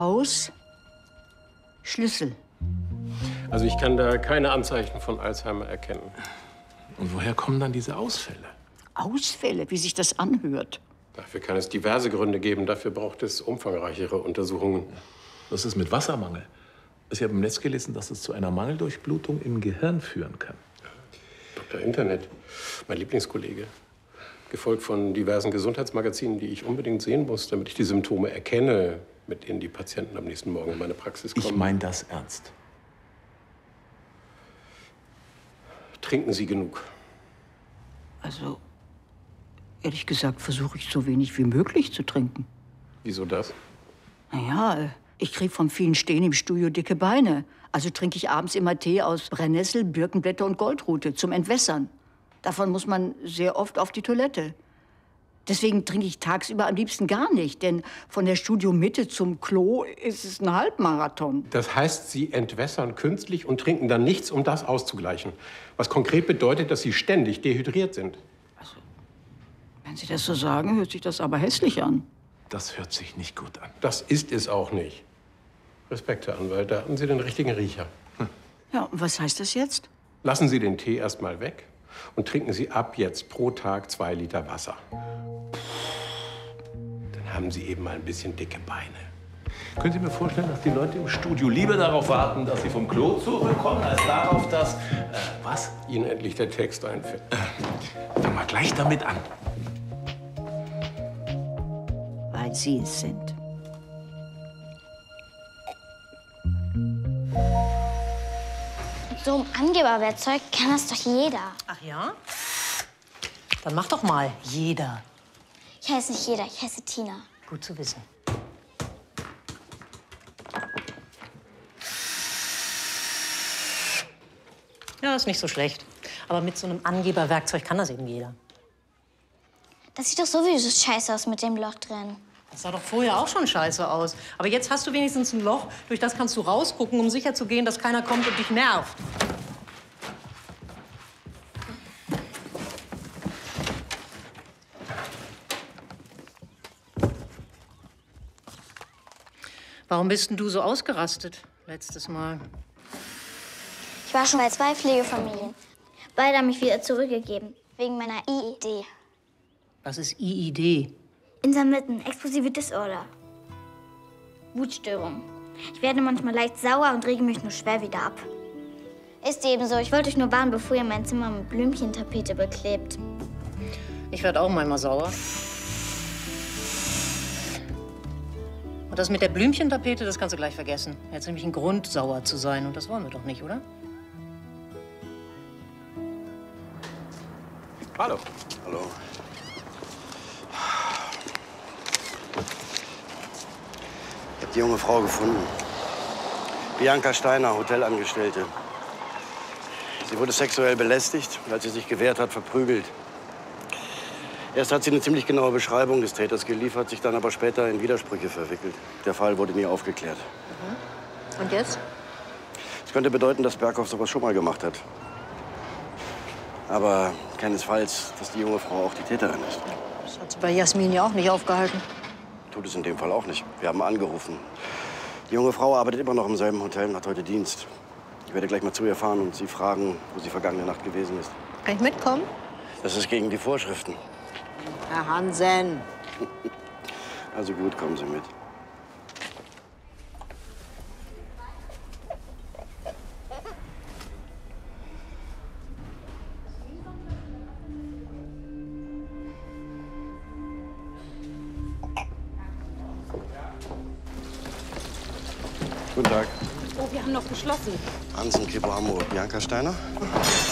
Haus, Schlüssel. Also ich kann da keine Anzeichen von Alzheimer erkennen. Und woher kommen dann diese Ausfälle? Ausfälle, wie sich das anhört. Dafür kann es diverse Gründe geben. Dafür braucht es umfangreichere Untersuchungen. Das ist mit Wassermangel. Ich habe im Netz gelesen, dass es zu einer Mangeldurchblutung im Gehirn führen kann. Dr. Internet, mein Lieblingskollege. Gefolgt von diversen Gesundheitsmagazinen, die ich unbedingt sehen muss, damit ich die Symptome erkenne, mit denen die Patienten am nächsten Morgen in meine Praxis kommen. Ich meine das ernst. Trinken Sie genug? Also, ehrlich gesagt, versuche ich so wenig wie möglich zu trinken. Wieso das? Naja, ich kriege vom vielen Stehen im Studio dicke Beine. Also trinke ich abends immer Tee aus Brennnessel, Birkenblätter und Goldrute zum Entwässern. Davon muss man sehr oft auf die Toilette. Deswegen trinke ich tagsüber am liebsten gar nicht, denn von der Studiomitte zum Klo ist es ein Halbmarathon. Das heißt, Sie entwässern künstlich und trinken dann nichts, um das auszugleichen. Was konkret bedeutet, dass Sie ständig dehydriert sind. Also, wenn Sie das so sagen, hört sich das aber hässlich an. Das hört sich nicht gut an. Das ist es auch nicht. Respekt, Herr Anwalt, da haben Sie den richtigen Riecher. Ja, und was heißt das jetzt? Lassen Sie den Tee erst mal weg und trinken Sie ab jetzt pro Tag 2 Liter Wasser. Dann haben Sie eben mal ein bisschen dicke Beine. Können Sie mir vorstellen, dass die Leute im Studio lieber darauf warten, dass sie vom Klo zurückkommen, als darauf, dass... was? Ihnen endlich der Text einfällt. Fangen wir gleich damit an. Weil Sie es sind. So ein Angeberwerkzeug kann das doch jeder. Ach ja? Dann mach doch mal. Jeder. Ich heiße nicht jeder, ich heiße Tina. Gut zu wissen. Ja, ist nicht so schlecht. Aber mit so einem Angeberwerkzeug kann das eben jeder. Das sieht doch sowieso scheiße aus mit dem Loch drin. Das sah doch vorher auch schon scheiße aus. Aber jetzt hast du wenigstens ein Loch, durch das kannst du rausgucken, um sicher zu gehen, dass keiner kommt und dich nervt. Warum bist denn du so ausgerastet letztes Mal? Ich war schon bei 2 Pflegefamilien. Beide haben mich wieder zurückgegeben, wegen meiner IID. Was ist IID? Intermittent Explosive Disorder. Wutstörung. Ich werde manchmal leicht sauer und rege mich nur schwer wieder ab. Ist eben so. Ich wollte euch nur warnen, bevor ihr mein Zimmer mit Blümchentapete beklebt. Ich werde auch manchmal sauer. Und das mit der Blümchentapete, das kannst du gleich vergessen. Jetzt nämlich ein Grund, sauer zu sein. Und das wollen wir doch nicht, oder? Hallo. Hallo. Ich habe die junge Frau gefunden. Bianca Steiner, Hotelangestellte. Sie wurde sexuell belästigt und als sie sich gewehrt hat, verprügelt. Erst hat sie eine ziemlich genaue Beschreibung des Täters geliefert, sich dann aber später in Widersprüche verwickelt. Der Fall wurde nie aufgeklärt. Und jetzt? Das könnte bedeuten, dass Berghoff sowas schon mal gemacht hat. Aber keinesfalls, dass die junge Frau auch die Täterin ist. Das hat sie bei Jasmin ja auch nicht aufgehalten. Tut es in dem Fall auch nicht. Wir haben angerufen. Die junge Frau arbeitet immer noch im selben Hotel und hat heute Dienst. Ich werde gleich mal zu ihr fahren und sie fragen, wo sie vergangene Nacht gewesen ist. Kann ich mitkommen? Das ist gegen die Vorschriften. Herr Hansen. Also gut, kommen Sie mit. Guten Tag. Oh, wir haben noch geschlossen. Hansen, Kripo Hamburg. Bianca Steiner?